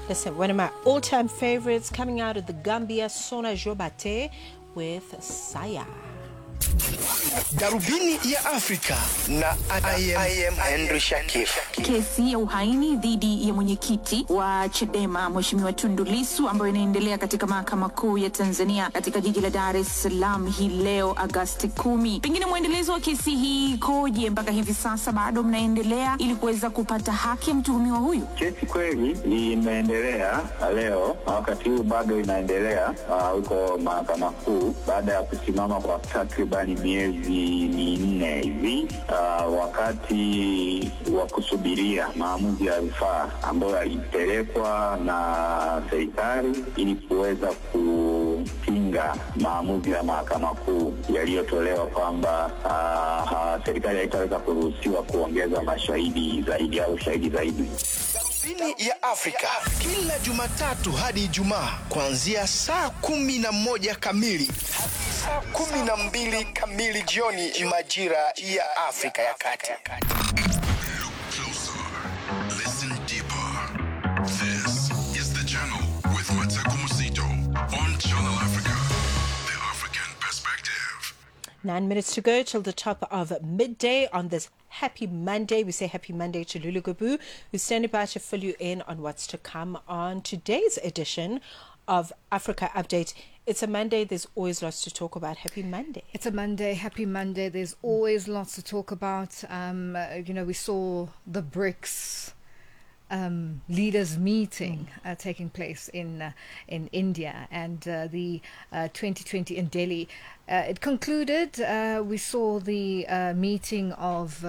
Listen, one of my all-time favorites coming out of the Gambia, Sona Jobate with Saya. Darubini ya Afrika na I am Henry Shakif. Kesi ya uhaini dhidi ya mwenyekiti wa Chadema Mheshimiwa Tundu Lissu ambayo inaendelea katika mahakama kuu ya Tanzania katika jiji la Dar es Salaam hii leo Agosti 10. Pengine mwendelezo wa kesi hii koje mpaka hivi sasa, bado mnaendelea ili kuweza kupata haki ya mtuhumiwa huyu? Kesi kweli imeendelea leo, wakati huu bado inaendelea huko mahakama kuu baada ya kusimama kwa takribani miezi minne hivi, wakati wa kusubiria maamuzi ya rufaa ambayo yalipelekwa na serikali ili kuweza kupinga maamuzi ya mahakama kuu yaliyotolewa kwamba serikali haitaweza kuruhusiwa kuongeza mashahidi zaidi au shahidi zaidi. Darubini ya Afrika kila Jumatatu hadi Ijumaa kuanzia saa 11 kamili hadi saa 12 kamili jioni majira ya Afrika ya Kati. Closer. Listen deeper. This is The Journal with Mateko Musito on Channel Africa. The African Perspective. 9 minutes to go till the top of midday on this happy Monday. We say happy Monday to Lulu Gabu, who's standing by to fill you in on what's to come on today's edition of Africa Update. It's a Monday. There's always lots to talk about. Happy Monday. It's a Monday. Happy Monday. There's always lots to talk about. We saw the BRICS leaders meeting taking place in India, and the 2020 in Delhi. It concluded. We saw the meeting of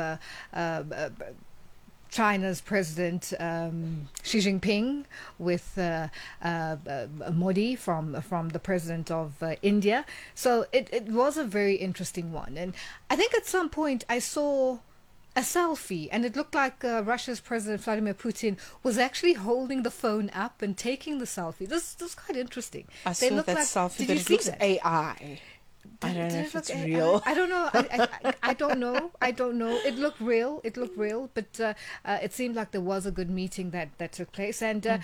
China's President Xi Jinping with Modi from the President of India. So it was a very interesting one. And I think at some point I saw a selfie, and it looked like Russia's President Vladimir Putin was actually holding the phone up and taking the selfie. This was quite interesting. I saw that selfie, but it looks AI. I don't know if it's real. I don't know. I don't know. It looked real. But it seemed like there was a good meeting that took place. And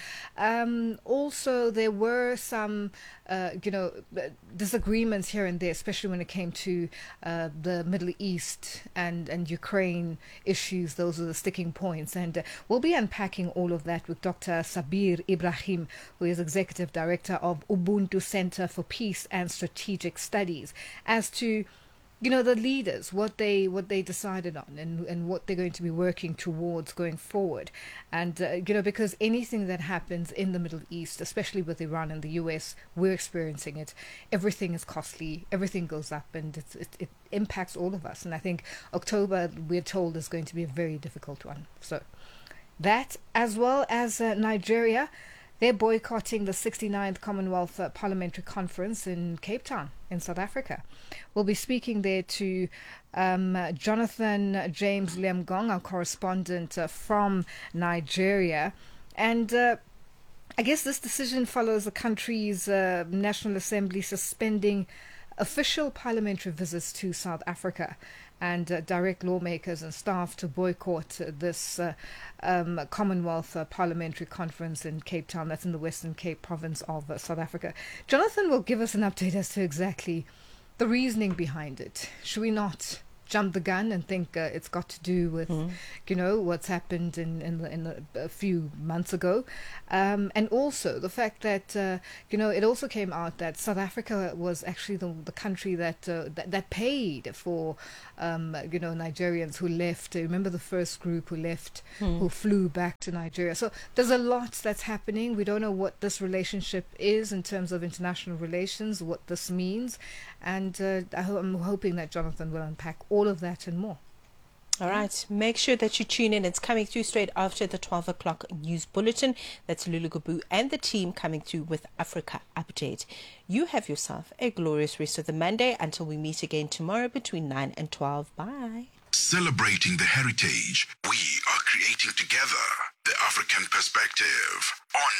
also there were some, disagreements here and there, especially when it came to the Middle East and Ukraine issues. Those are the sticking points. And we'll be unpacking all of that with Dr. Sabir Ibrahim, who is Executive Director of Ubuntu Center for Peace and Strategic Studies, as to the leaders, what they decided on and what they're going to be working towards going forward. And because anything that happens in the Middle East, especially with Iran and the US, we're experiencing it. Everything is costly, everything goes up, and it impacts all of us. And I think October, we're told, is going to be a very difficult one. So that, as well as Nigeria, they're boycotting the 69th Commonwealth Parliamentary Conference in Cape Town in South Africa. We'll be speaking there to Jonathan James Liamgong, our correspondent from Nigeria. And I guess this decision follows the country's National Assembly suspending official parliamentary visits to South Africa and direct lawmakers and staff to boycott this Commonwealth Parliamentary Conference in Cape Town. That's in the Western Cape province of South Africa. Jonathan will give us an update as to exactly the reasoning behind it. Should we not jump the gun and think it's got to do with, what's happened in a few months ago, and also the fact that it also came out that South Africa was actually the country that paid for Nigerians who left. Remember the first group who left, who flew back to Nigeria. So there's a lot that's happening. We don't know what this relationship is in terms of international relations, what this means, and I'm hoping that Jonathan will unpack all of that and more. All right. Make sure that you tune in. It's coming through straight after the 12 o'clock news bulletin. That's Lulu Gabu and the team coming through with Africa Update. You have yourself a glorious rest of the Monday until we meet again tomorrow between 9 and 12. Bye. Celebrating the heritage we are creating together. The African Perspective on